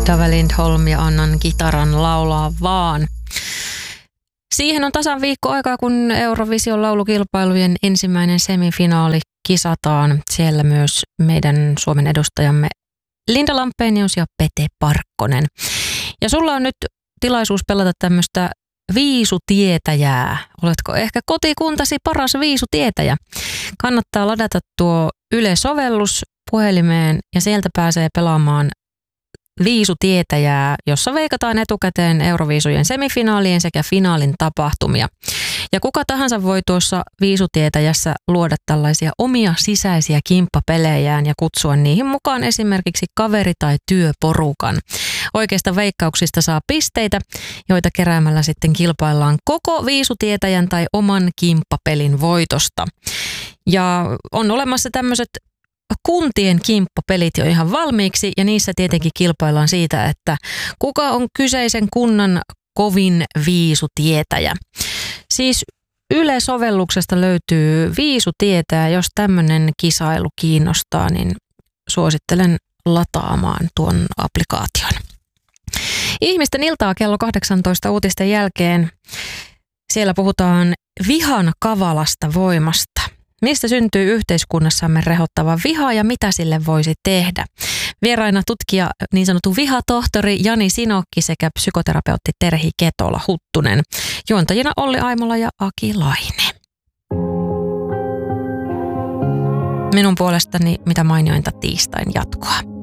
Tove Lindholm ja annan kitaran laulaa vaan. Siihen on tasan viikko aikaa, kun Eurovision laulukilpailujen ensimmäinen semifinaali kisataan. Siellä myös meidän Suomen edustajamme Linda Lampenius ja Pete Parkkonen. Ja sulla on nyt tilaisuus pelata tämmöistä viisutietäjää. Oletko ehkä kotikuntasi paras viisutietäjä? Kannattaa ladata tuo Yle-sovellus puhelimeen ja sieltä pääsee pelaamaan viisutietäjää, jossa veikataan etukäteen Euroviisujen semifinaalien sekä finaalin tapahtumia. Ja kuka tahansa voi tuossa viisutietäjässä luoda tällaisia omia sisäisiä kimppapelejään ja kutsua niihin mukaan esimerkiksi kaveri- tai työporukan. Oikeista veikkauksista saa pisteitä, joita keräämällä sitten kilpaillaan koko viisutietäjän tai oman kimppapelin voitosta. Ja on olemassa tämmöiset kuntien kimppapelit jo ihan valmiiksi ja niissä tietenkin kilpaillaan siitä, että kuka on kyseisen kunnan kovin viisutietäjä. Siis Yle-sovelluksesta löytyy viisutietäjä, jos tämmöinen kisailu kiinnostaa, niin suosittelen lataamaan tuon applikaation. Ihmisten iltaa kello 18 uutisten jälkeen. Siellä puhutaan vihan kavalasta voimasta. Mistä syntyy yhteiskunnassamme rehottava viha ja mitä sille voisi tehdä? Vieraina tutkija, niin sanottu vihatohtori Jani Sinokki sekä psykoterapeutti Terhi Ketola-Huttunen. Juontajina Olli Aimola ja Aki Laine. Minun puolestani mitä mainiointa tiistain jatkoa.